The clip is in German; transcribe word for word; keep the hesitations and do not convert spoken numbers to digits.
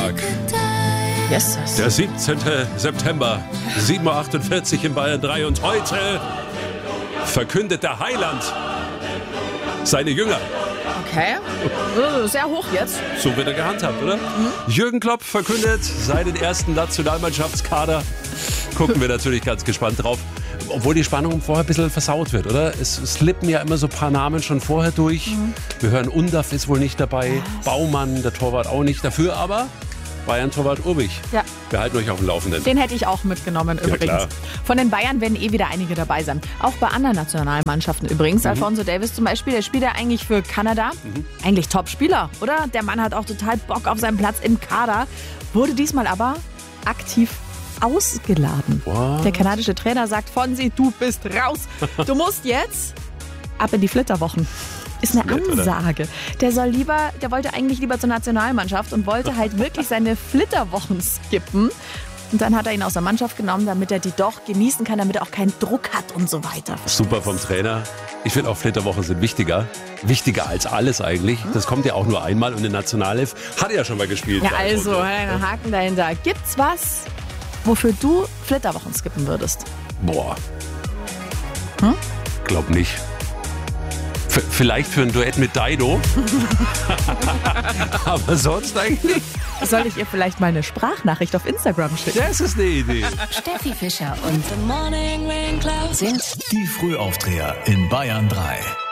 Donnerstag. Yes. Der siebzehnten September, sieben Uhr achtundvierzig in Bayern drei. Und heute verkündet der Heiland seine Jünger. Okay. Sehr hoch jetzt. So wird er gehandhabt, oder? Mhm. Jürgen Klopp verkündet seinen ersten Nationalmannschaftskader. Gucken wir natürlich ganz gespannt drauf. Obwohl die Spannung vorher ein bisschen versaut wird, oder? Es slippen ja immer so ein paar Namen schon vorher durch. Mhm. Wir hören, Undaff ist wohl nicht dabei. Was? Baumann, der Torwart, auch nicht. Dafür aber Bayern-Torwart Urbich. Ja. Wir halten euch auf dem Laufenden. Den hätte ich auch mitgenommen übrigens. Ja, von den Bayern werden eh wieder einige dabei sein. Auch bei anderen Nationalmannschaften übrigens. Mhm. Alphonso Davies zum Beispiel, der spielt ja eigentlich für Kanada. Mhm. Eigentlich Top-Spieler, oder? Der Mann hat auch total Bock auf seinen Platz im Kader. Wurde diesmal aber aktiv ausgeladen. What? Der kanadische Trainer sagt, Fonsi, du bist raus. Du musst jetzt ab in die Flitterwochen. Ist eine nett, Ansage. Oder? Der soll lieber, der wollte eigentlich lieber zur Nationalmannschaft und wollte halt wirklich seine Flitterwochen skippen. Und dann hat er ihn aus der Mannschaft genommen, damit er die doch genießen kann, damit er auch keinen Druck hat und so weiter. Super vom Trainer. Ich finde auch Flitterwochen sind wichtiger. Wichtiger als alles eigentlich. Das kommt ja auch nur einmal und in Nationalelf hat er ja schon mal gespielt. Ja, also, ein Haken dahinter. Gibt's was, wofür du Flitterwochen skippen würdest? Boah. Hm? Glaub nicht. V- vielleicht für ein Duett mit Dido. Aber sonst eigentlich nicht. Soll ich ihr vielleicht mal eine Sprachnachricht auf Instagram schicken? Das ist eine Idee. Steffi Fischer und The Morning Rain Cloud sind die Frühaufdreher in Bayern drei.